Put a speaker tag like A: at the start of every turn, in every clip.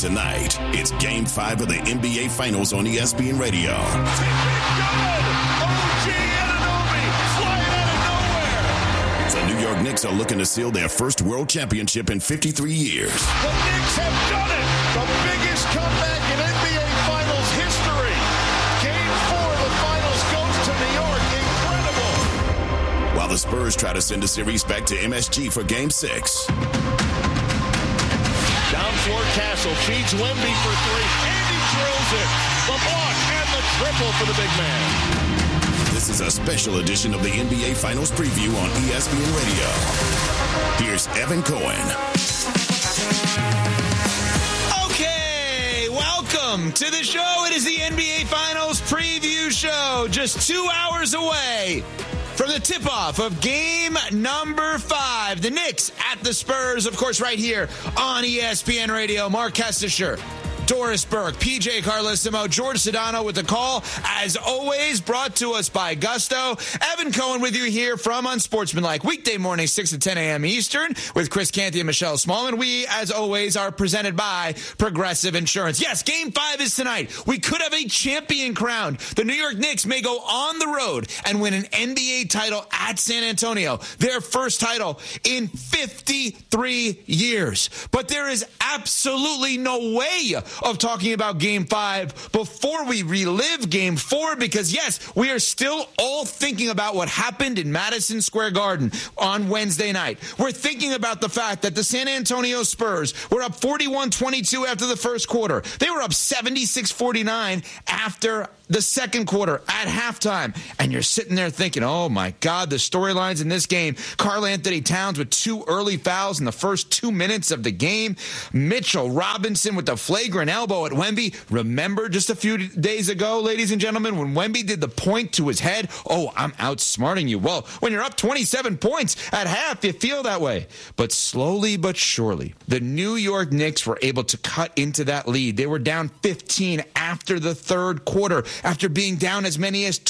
A: Tonight, it's Game 5 of the NBA Finals on ESPN Radio.
B: OG Anunoby flying out of nowhere.
A: The New York Knicks are looking to seal their first world championship in 53 years.
B: The Knicks have done it. The biggest comeback in NBA Finals history. Game 4 of the Finals goes to New York. Incredible.
A: While the Spurs try to send a series back to MSG for Game 6.
B: Down floor, Castle feeds Wemby for 3, and he drills it. The block and the triple for the big man.
A: This is a special edition of the NBA Finals preview on ESPN Radio. Here's Evan Cohen.
C: Okay, welcome to the show. It is the NBA Finals preview show, just 2 hours away from the tip-off of game number 5. The Knicks at the Spurs, of course, right here on ESPN Radio. Mark Kestisher, Doris Burke, PJ Carlissimo, George Sedano with the call. As always, brought to us by Gusto. Evan Cohen with you here from Unsportsmanlike. Weekday morning, 6 to 10 a.m. Eastern with Chris Canty and Michelle Smallman. We, as always, are presented by Progressive Insurance. Yes, Game 5 is tonight. We could have a champion crowned. The New York Knicks may go on the road and win an NBA title at San Antonio, their first title in 53 years. But there is absolutely no way of talking about Game 5 before we relive Game 4, because yes, we are still all thinking about what happened in Madison Square Garden on Wednesday night. We're thinking about the fact that the San Antonio Spurs were up 41-22 after the first quarter. They were up 76-49 after the second quarter at halftime. And you're sitting there thinking, oh my God, the storylines in this game. Karl Anthony Towns with 2 early fouls in the first 2 minutes of the game. Mitchell Robinson with the flagrant elbow at Wemby. Remember just a few days ago, ladies and gentlemen, when Wemby did the point to his head? Oh, I'm outsmarting you. Well, when you're up 27 points at half, you feel that way. But slowly but surely, the New York Knicks were able to cut into that lead. They were down 15 after the third quarter, after being down as many as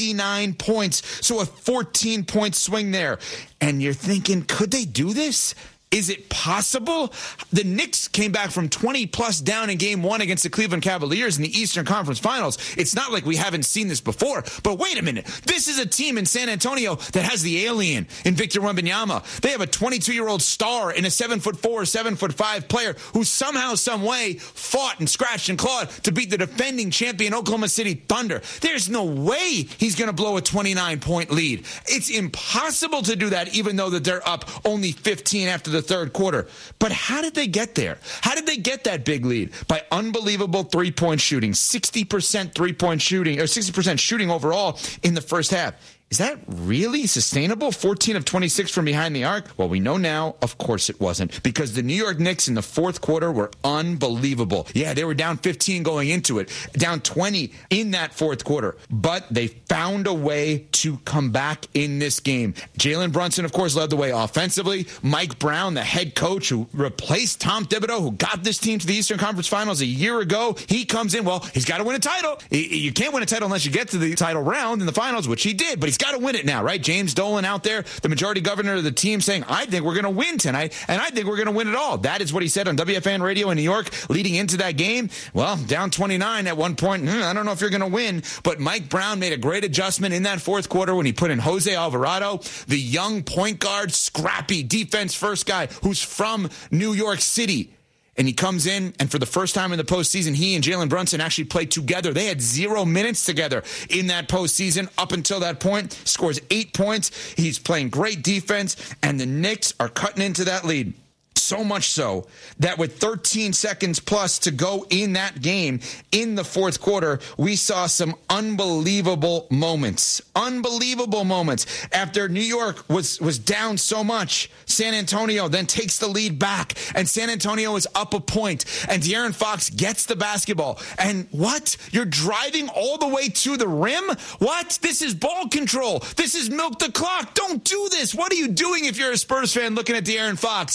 C: 29 points. So a 14-point swing there. And you're thinking, could they do this? Is it possible? The Knicks came back from 20-plus down in Game 1 against the Cleveland Cavaliers in the Eastern Conference Finals. It's not like we haven't seen this before. But wait a minute. This is a team in San Antonio that has the alien in Victor Wembanyama. They have a 22-year-old star in a 7'4", 7'5" player who somehow, some way fought and scratched and clawed to beat the defending champion Oklahoma City Thunder. There's no way he's going to blow a 29-point lead. It's impossible to do that, even though that they're up only 15 after the third quarter. But how did they get there? How did they get that big lead? By unbelievable three-point shooting, 60% three-point shooting, or 60% shooting overall in the first half. Is that really sustainable? 14 of 26 from behind the arc? Well, we know now, of course it wasn't, because the New York Knicks in the fourth quarter were unbelievable. Yeah, they were down 15 going into it, down 20 in that fourth quarter, but they found a way to come back in this game. Jalen Brunson, of course, led the way offensively. Mike Brown, the head coach who replaced Tom Thibodeau, who got this team to the Eastern Conference Finals a year ago, he comes in. Well, he's got to win a title. You can't win a title unless you get to the title round in the finals, which he did, but he's got to win it now, right? James Dolan out there, the majority governor of the team, saying, I think we're going to win tonight, and I think we're going to win it all. That is what he said on WFAN radio in New York leading into that game. Well, down 29 at one point. I don't know if you're going to win, but Mike Brown made a great adjustment in that fourth quarter when he put in Jose Alvarado, the young point guard, scrappy defense first guy who's from New York City. And he comes in, and for the first time in the postseason, he and Jalen Brunson actually played together. They had 0 minutes together in that postseason up until that point. Scores 8 points. He's playing great defense, and the Knicks are cutting into that lead. So much so that with 13 seconds plus to go in that game in the fourth quarter, we saw some unbelievable moments. Unbelievable moments. After New York was down so much, San Antonio then takes the lead back, and San Antonio is up a point, and De'Aaron Fox gets the basketball. And what? You're driving all the way to the rim? What? This is ball control. This is milk the clock. Don't do this. What are you doing if you're a Spurs fan looking at De'Aaron Fox? And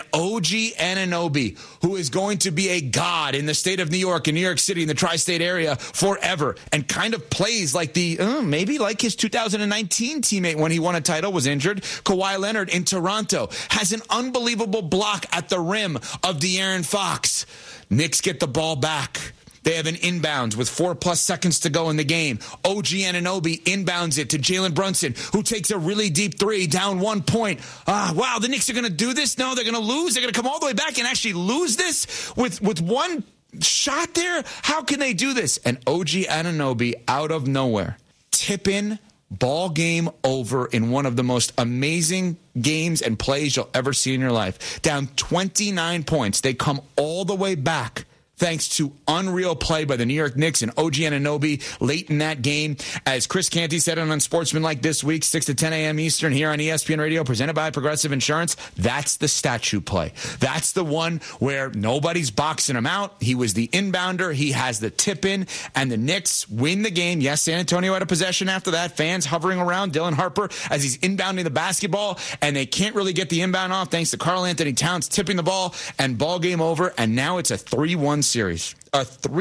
C: and OG Anunoby, who is going to be a god in the state of New York and New York City in the tri-state area forever, and kind of plays like maybe like his 2019 teammate when he won a title, was injured, Kawhi Leonard in Toronto, has an unbelievable block at the rim of De'Aaron Fox. Knicks get the ball back. They have an inbounds with 4+ seconds to go in the game. OG Anunoby inbounds it to Jalen Brunson, who takes a really deep three, down 1 point. Wow, the Knicks are going to do this? No, they're going to lose? They're going to come all the way back and actually lose this with one shot there? How can they do this? And OG Anunoby, out of nowhere, tip-in, ball game over in one of the most amazing games and plays you'll ever see in your life. Down 29 points. They come all the way back thanks to unreal play by the New York Knicks and OG Anunoby late in that game. As Chris Canty said on Unsportsmanlike this week, 6 to 10 a.m. Eastern here on ESPN Radio, presented by Progressive Insurance, that's the statue play. That's the one where nobody's boxing him out. He was the inbounder. He has the tip-in, and the Knicks win the game. Yes, San Antonio had a possession after that. Fans hovering around Dylan Harper as he's inbounding the basketball, and they can't really get the inbound off thanks to Karl Anthony Towns tipping the ball, and ball game over, and now it's a 3-1 series. A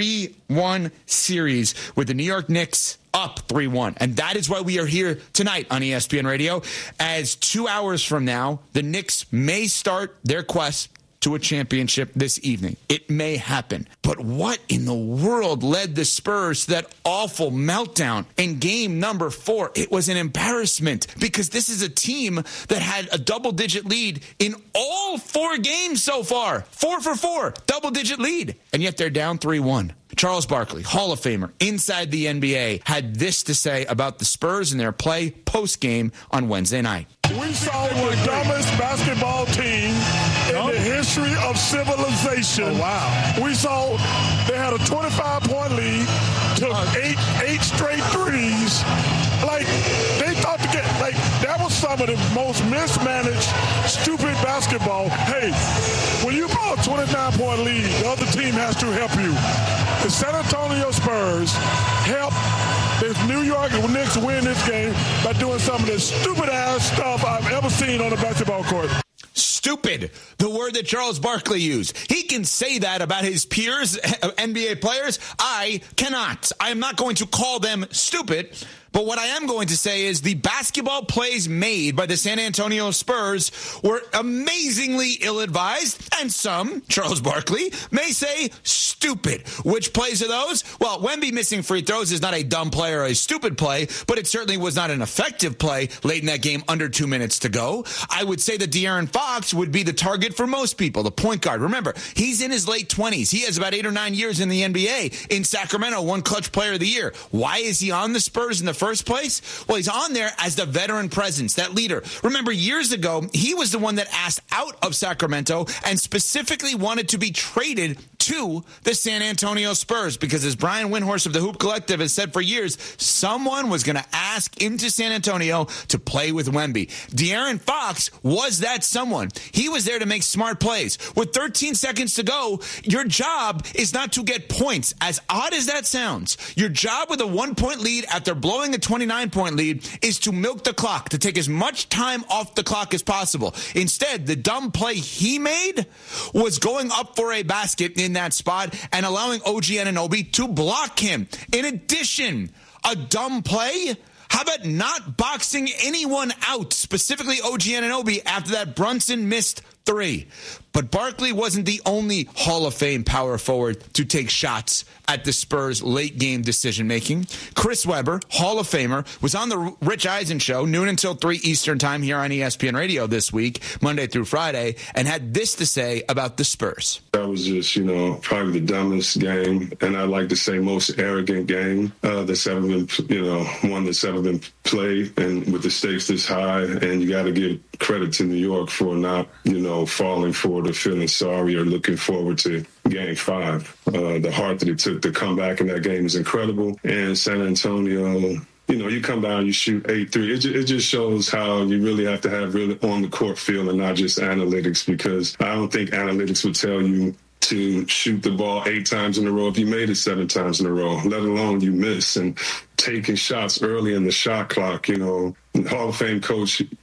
C: 3-1 series with the New York Knicks up 3-1. And that is why we are here tonight on ESPN Radio, as 2 hours from now, the Knicks may start their quest to a championship this evening. It may happen. But what in the world led the Spurs to that awful meltdown in game number 4? It was an embarrassment, because this is a team that had a double-digit lead in all 4 games so far. 4 for 4, double-digit lead. And yet they're down 3-1. Charles Barkley, Hall of Famer, inside the NBA, had this to say about the Spurs and their play post-game on Wednesday night.
D: We saw the dumbest basketball team in the history of civilization. Oh, wow. We saw they had a 25-point lead, took eight straight threes. Like, they thought to get, like, that was some of the most mismanaged, stupid basketball. Hey, when you blow a 29-point lead, the other team has to help you. The San Antonio Spurs helped the New York Knicks win this game by doing some of the stupid-ass stuff I've ever seen on a basketball court.
C: Stupid, the word that Charles Barkley used. He can say that about his peers, NBA players. I cannot. I am not going to call them stupid. But what I am going to say is the basketball plays made by the San Antonio Spurs were amazingly ill-advised, and some, Charles Barkley, may say stupid. Which plays are those? Well, Wemby missing free throws is not a dumb play or a stupid play, but it certainly was not an effective play late in that game, under 2 minutes to go. I would say that De'Aaron Fox would be the target for most people, the point guard. Remember, he's in his late 20s. He has about 8 or 9 years in the NBA. In Sacramento, won Clutch Player of the Year. Why is he on the Spurs in the first place? Well, he's on there as the veteran presence, that leader. Remember, years ago, he was the one that asked out of Sacramento and specifically wanted to be traded to the San Antonio Spurs, because as Brian Windhorst of the Hoop Collective has said for years, someone was going to ask into San Antonio to play with Wemby. De'Aaron Fox was that someone. He was there to make smart plays. With 13 seconds to go, your job is not to get points. As odd as that sounds, your job with a 1-point lead after blowing a 29-point lead is to milk the clock, to take as much time off the clock as possible. Instead, the dumb play he made was going up for a basket in that spot and allowing OG Anunoby to block him. In addition, a dumb play? How about not boxing anyone out, specifically OG Anunoby, after that Brunson missed 3? But Barkley wasn't the only Hall of Fame power forward to take shots at the Spurs' late-game decision-making. Chris Webber, Hall of Famer, was on the Rich Eisen Show, noon until 3 Eastern time here on ESPN Radio this week, Monday through Friday, and had this to say about the Spurs.
E: That was just, probably the dumbest game, and I like to say most arrogant game that's ever been, one that's ever been played, and with the stakes this high, and you got to give credit to New York for not, falling forward or feeling sorry or looking forward to Game 5. The heart that it took to come back in that game is incredible. And San Antonio, you come down, you shoot 8-3. It just shows how you really have to have really on the court feel and not just analytics, because I don't think analytics would tell you to shoot the ball 8 times in a row if you made it 7 times in a row, let alone you miss. And taking shots early in the shot clock, Hall of Fame coach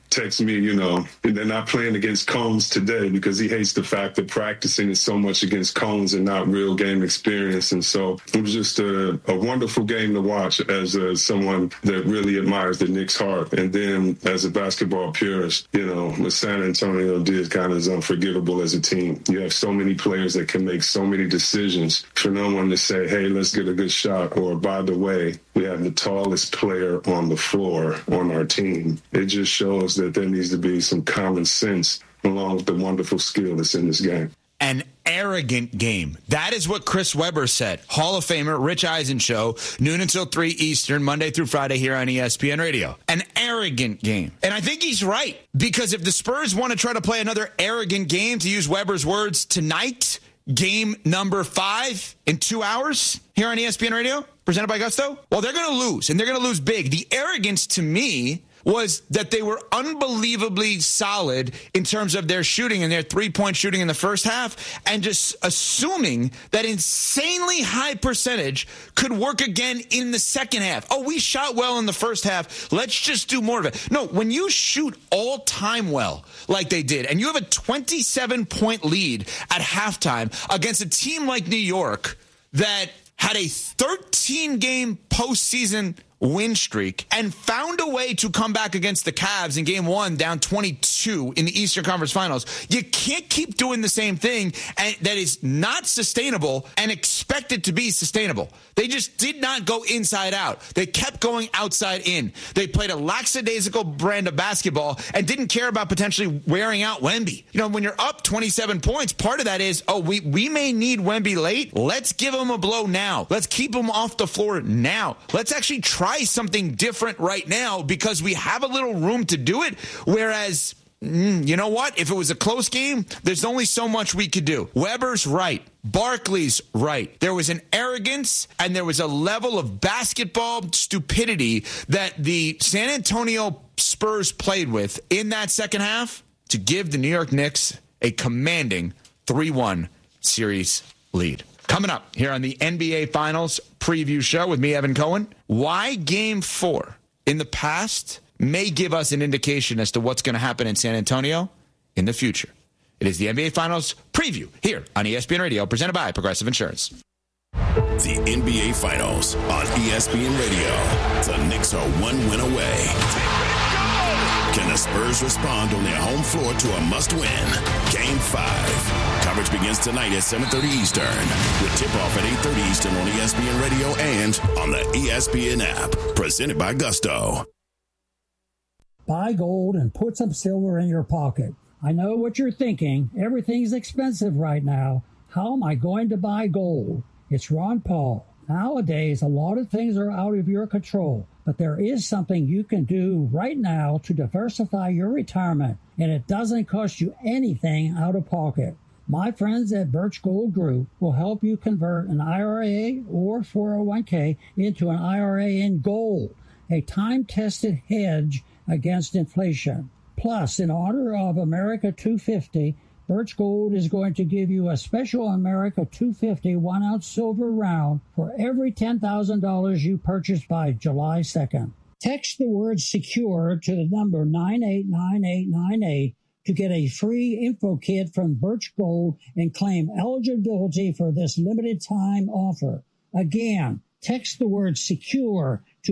E: texts me, they're not playing against cones today because he hates the fact that practicing is so much against cones and not real game experience. And so it was just a wonderful game to watch as someone that really admires the Knicks' heart. And then as a basketball purist, what San Antonio did kind of is unforgivable as a team. You have so many players that can make so many decisions for no one to say, hey, let's get a good shot, or by the way, we have the tallest player on the floor on our team. It just shows that there needs to be some common sense along with the wonderful skill that's in this game.
C: An arrogant game. That is what Chris Webber said. Hall of Famer, Rich Eisen Show, noon until 3 Eastern, Monday through Friday here on ESPN Radio. An arrogant game. And I think he's right, because if the Spurs want to try to play another arrogant game, to use Webber's words, tonight, game number 5 in 2 hours here on ESPN Radio, presented by Gusto, well, they're going to lose, and they're going to lose big. The arrogance to me was that they were unbelievably solid in terms of their shooting and their three-point shooting in the first half, and just assuming that insanely high percentage could work again in the second half. Oh, we shot well in the first half. Let's just do more of it. No, when you shoot all time well like they did, and you have a 27-point lead at halftime against a team like New York that had a 13-game postseason win streak and found a way to come back against the Cavs in game 1 down 22 in the Eastern Conference Finals. You can't keep doing the same thing and that is not sustainable and expect it to be sustainable. They just did not go inside out. They kept going outside in. They played a lackadaisical brand of basketball and didn't care about potentially wearing out Wemby. When you're up 27 points, part of that is, we may need Wemby late. Let's give him a blow now. Let's keep him off the floor now. Let's actually try something different right now because we have a little room to do it. Whereas, you know what? If it was a close game, there's only so much we could do. Weber's right. Barkley's right. There was an arrogance and there was a level of basketball stupidity that the San Antonio Spurs played with in that second half to give the New York Knicks a commanding 3-1 series lead. Coming up here on the NBA Finals preview show with me, Evan Cohen, why Game 4 in the past may give us an indication as to what's going to happen in San Antonio in the future. It is the NBA Finals preview here on ESPN Radio, presented by Progressive Insurance.
A: The NBA Finals on ESPN Radio. The Knicks are 1 win away. Can the Spurs respond on their home floor to a must-win? Game 5. Coverage begins tonight at 7:30 Eastern, with tip-off at 8:30 Eastern on ESPN Radio and on the ESPN app. Presented by Gusto.
F: Buy gold and put some silver in your pocket. I know what you're thinking. Everything's expensive right now. How am I going to buy gold? It's Ron Paul. Nowadays, a lot of things are out of your control, but there is something you can do right now to diversify your retirement, and it doesn't cost you anything out of pocket. My friends at Birch Gold Group will help you convert an IRA or 401k into an IRA in gold, a time-tested hedge against inflation. Plus, in honor of America 250, Birch Gold is going to give you a special America 250 1-ounce silver round for every $10,000 you purchase by July 2nd. Text the word SECURE to the number 989898 to get a free info kit from Birch Gold and claim eligibility for this limited time offer. Again, text the word SECURE to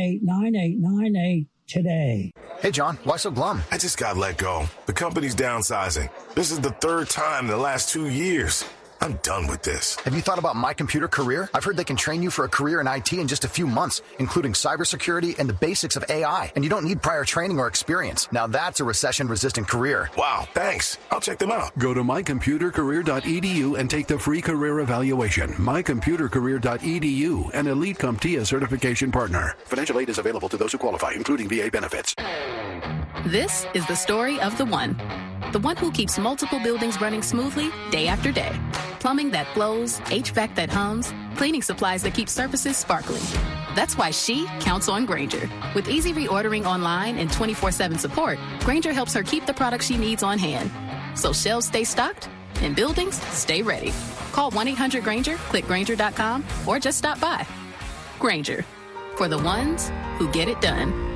F: 989898 today.
G: Hey, John, why so glum?
H: I just got let go. The company's downsizing. This is the 3rd time in the last 2 years. I'm done with this.
G: Have you thought about My Computer Career? I've heard they can train you for a career in IT in just a few months, including cybersecurity and the basics of AI. And you don't need prior training or experience. Now that's a recession-resistant career.
H: Wow, thanks. I'll check them out.
I: Go to mycomputercareer.edu and take the free career evaluation. mycomputercareer.edu, an Elite CompTIA certification partner. Financial aid is available to those who qualify, including VA benefits.
J: This is the story of the one who keeps multiple buildings running smoothly day after day. Plumbing that flows, HVAC that hums, cleaning supplies that keep surfaces sparkling. That's why she counts on Grainger. With easy reordering online and 24/7 support, Grainger helps her keep the products she needs on hand. So shelves stay stocked and buildings stay ready. Call 1-800-GRAINGER, click Grainger.com, or just stop by. Grainger, for the ones who get it done.